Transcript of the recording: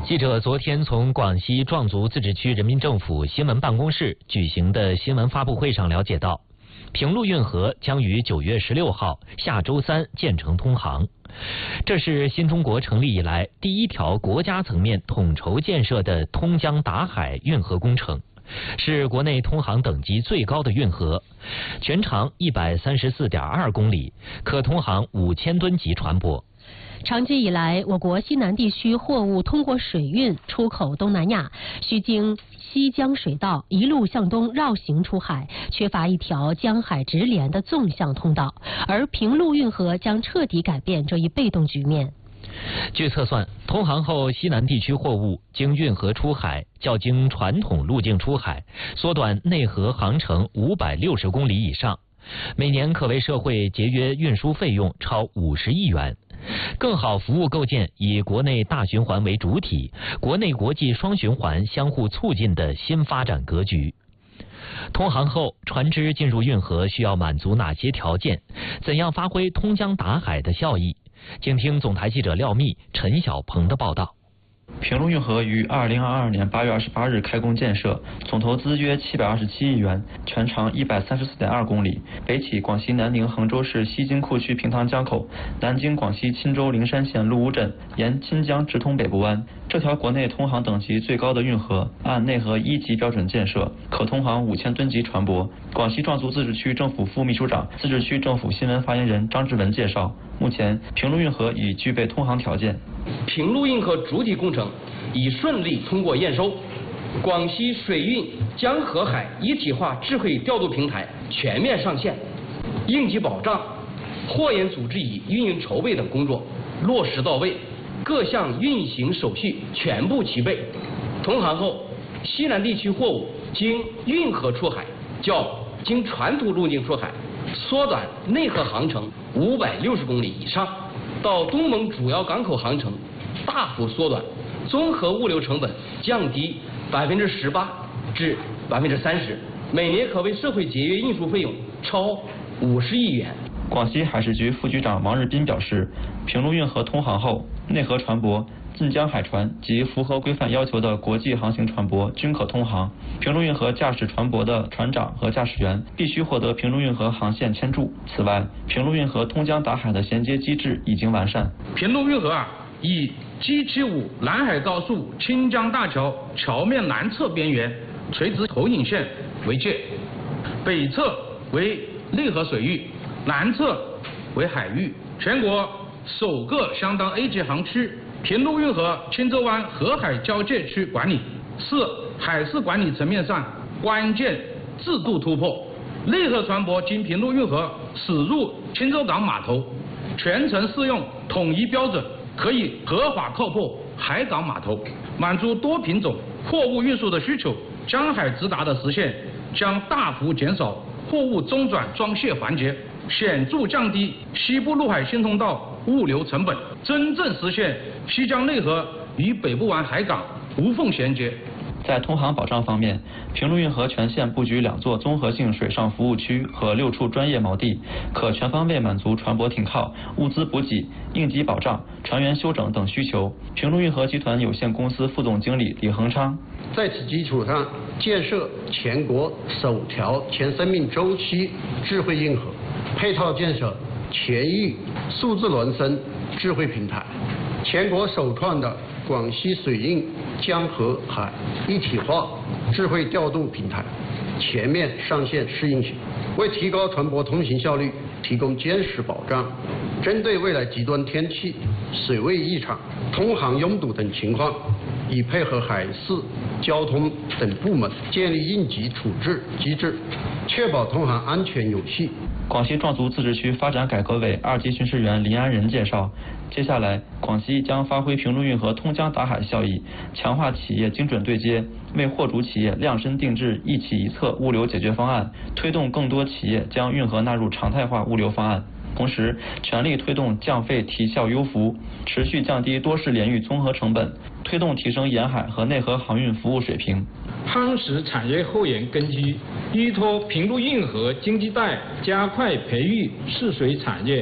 记者昨天从广西壮族自治区人民政府新闻办公室举行的新闻发布会上了解到，平陆运河将于9月16号下周3建成通航，这是新中国成立以来第一条国家层面统筹建设的通江达海运河工程，是国内通航等级最高的运河，全长134.2公里，可通航5000吨级船舶。 长期以来，我国西南地区货物通过水运出口东南亚，需经西江水道一路向东绕行出海，缺乏一条江海直连的纵向通道，而平陆运河将彻底改变这一被动局面。 据测算，通航后西南地区货物经运河出海，较经传统路径出海，缩短内河航程560公里以上，每年可为社会节约运输费用超50亿元，更好服务构建以国内大循环为主体、国内国际双循环相互促进的新发展格局。通航后，船只进入运河需要满足哪些条件？怎样发挥通江达海的效益？请听总台记者廖密、陈晓鹏的报道。 平陆运河于2022年8月28日开工建设，总投资约727亿元，全长134.2公里，北起广西南宁衡州市西金库区平塘江口，南经广西钦州灵山县陆乌镇，沿钦江直通北部湾。这条国内通航等级最高的运河，按内河1级标准建设，可通航5000吨级船舶。广西壮族自治区政府副秘书长、自治区政府新闻发言人张志文介绍，目前平陆运河已具备通航条件。 平陆运河主体工程已顺利通过验收，广西水运江河海一体化智慧调度平台全面上线，应急保障、货运组织与运营筹备等工作落实到位，各项运行手续全部齐备。通航后，西南地区货物经运河出海，较经传统路径出海缩短内河航程560公里以上，到东盟主要港口航程大幅缩短，综合物流成本降低18%至30%，每年可为社会节约运输费用超50亿元。 广西海事局副局长王日斌表示，平陆运河通航后，内河船舶、近江海船及符合规范要求的国际航行船舶均可通航。平陆运河驾驶船舶的船长和驾驶员必须获得平陆运河航线签注。此外，平陆运河通江达海的衔接机制已经完善。 平陆运河以 G75南海高速钦江大桥桥面南侧边缘垂直投影线为界，北侧为内河水域，南侧为海域，全国首个相当 A 级航区。平陆运河钦州湾河海交界区管理是海事管理层面上关键制度突破。内河船舶经平陆运河驶入钦州港码头，全程适用统一标准，可以合法靠泊海港码头，满足多品种货物运输的需求。江海直达的实现，将大幅减少货物中转装卸环节，显著降低西部陆海新通道物流成本，真正实现西江内河与北部湾海港无缝衔接。 在通航保障方面，平陆运河全线布局2座综合性水上服务区和6处专业锚地，可全方位满足船舶停靠、物资补给、应急保障、船员休整等需求。平陆运河集团有限公司副总经理李恒昌， 在此基础上，建设全国首条全生命周期智慧运河，配套建设全域数字孪生智慧平台，全国首创的广西水运江河海一体化智慧调度平台全面上线试运行，为提高船舶通行效率提供坚实保障。针对未来极端天气、水位异常、通航拥堵等情况，已配合海事、交通等部门建立应急处置机制，确保通航安全有序。 广西壮族自治区发展改革委2级巡视员林安仁介绍，接下来广西将发挥平陆运河通江达海效益，强化企业精准对接，为货主企业量身定制一企一策物流解决方案，推动更多企业将运河纳入常态化物流方案。同时，全力推动降费提效优服，持续降低多式联运综合成本，推动提升沿海和内河航运服务水平， 夯实产业后沿根基，依托平陆运河经济带，加快培育试水产业。